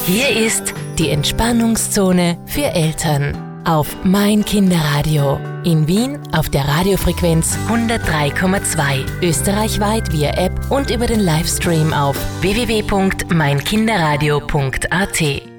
Hier ist die Entspannungszone für Eltern auf Mein Kinderradio. In Wien auf der Radiofrequenz 103,2. Österreichweit via App und über den Livestream auf www.meinkinderradio.at.